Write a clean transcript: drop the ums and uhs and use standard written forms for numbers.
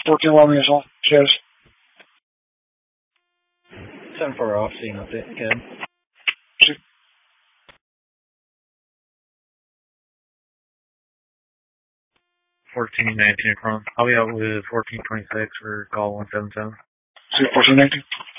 14 Wyoming is all. Cheers. 7-4 off, seeing update, Ken. Shoot. 1419 from. I'll be out with 1426 for call 177. Shoot, 1419.